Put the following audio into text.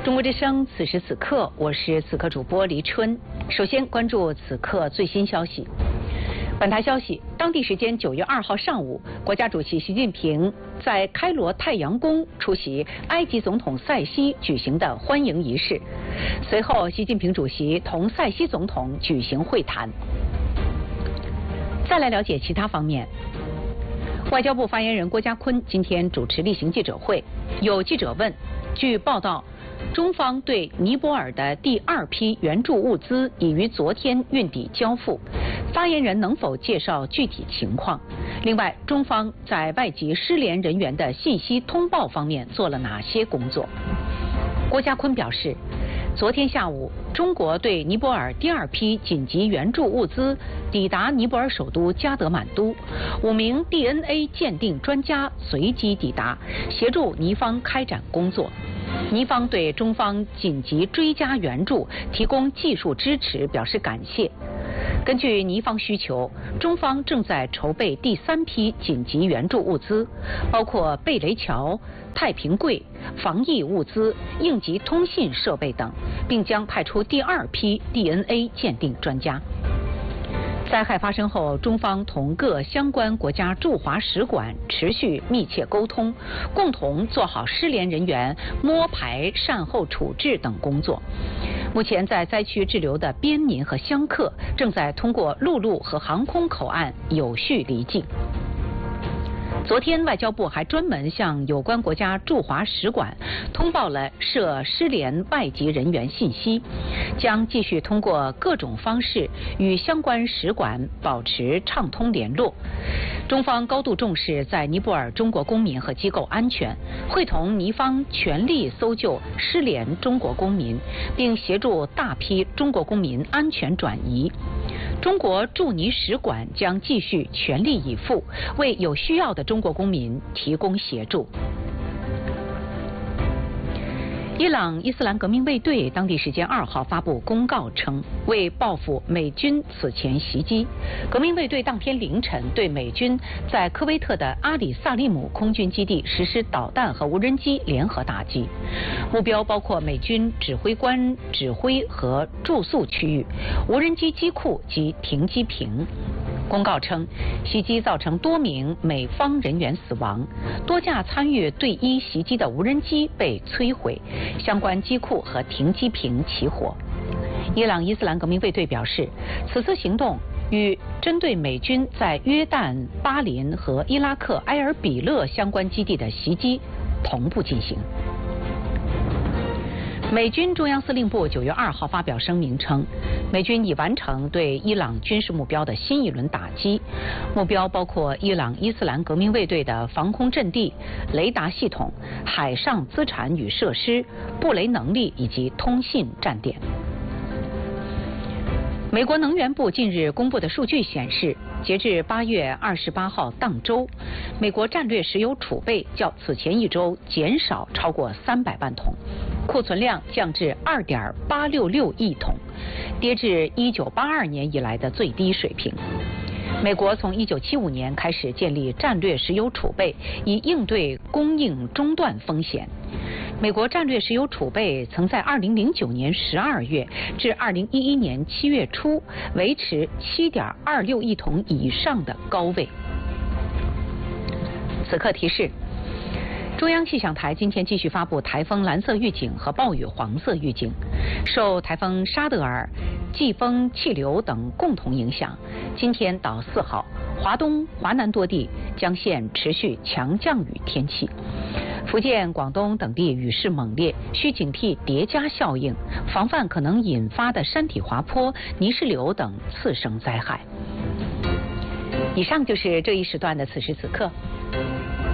中国之声，此时此刻，我是此刻主播黎春。首先关注此刻最新消息。本台消息，当地时间9月2号上午，国家主席习近平在开罗太阳宫出席埃及总统塞西举行的欢迎仪式。随后，习近平主席同塞西总统举行会谈。再来了解其他方面。外交部发言人郭家坤今天主持例行记者会，有记者问，据报道，中方对尼泊尔的第2批援助物资已于昨天运抵交付，发言人能否介绍具体情况？另外，中方在外籍失联人员的信息通报方面做了哪些工作？郭家坤表示，昨天下午，中国对尼泊尔第2批紧急援助物资抵达尼泊尔首都加德满都，5名 DNA 鉴定专家随即抵达，协助尼方开展工作。尼方对中方紧急追加援助提供技术支持表示感谢。根据尼方需求，中方正在筹备第3批紧急援助物资，包括贝雷桥、太平柜、防疫物资、应急通信设备等，并将派出第2批 DNA 鉴定专家。灾害发生后，中方同各相关国家驻华使馆持续密切沟通，共同做好失联人员摸排善后处置等工作。目前在灾区滞留的边民和香客正在通过陆路和航空口岸有序离境。昨天，外交部还专门向有关国家驻华使馆通报了涉失联外籍人员信息，将继续通过各种方式与相关使馆保持畅通联络。中方高度重视在尼泊尔中国公民和机构安全，会同尼方全力搜救失联中国公民，并协助大批中国公民安全转移。中国驻尼使馆将继续全力以赴，为有需要的中国公民提供协助。伊朗伊斯兰革命卫队当地时间2号发布公告称，为报复美军此前袭击，革命卫队当天凌晨对美军在科威特的阿里萨利姆空军基地实施导弹和无人机联合打击，目标包括美军指挥官指挥和住宿区域、无人机机库及停机坪。公告称，袭击造成多名美方人员死亡，多架参与对伊袭击的无人机被摧毁，相关机库和停机坪起火。伊朗伊斯兰革命卫队表示，此次行动与针对美军在约旦、巴林和伊拉克埃尔比勒相关基地的袭击同步进行。美军中央司令部9月2号发表声明称，美军已完成对伊朗军事目标的新一轮打击，目标包括伊朗伊斯兰革命卫队的防空阵地、雷达系统、海上资产与设施、布雷能力以及通信站点。美国能源部近日公布的数据显示，截至8月28号当周，美国战略石油储备较此前一周减少超过300万桶，库存量降至2.866亿桶，跌至1982年以来的最低水平。美国从1975年开始建立战略石油储备，以应对供应中断风险。美国战略石油储备曾在2009年12月至2011年7月初维持7.26亿桶以上的高位。此刻提示，中央气象台今天继续发布台风蓝色预警和暴雨黄色预警。受台风沙德尔、季风、气流等共同影响，今天到4号，华东、华南多地将现持续强降雨天气。福建、广东等地雨势猛烈，需警惕叠加效应，防范可能引发的山体滑坡、泥石流等次生灾害。以上就是这一时段的此时此刻。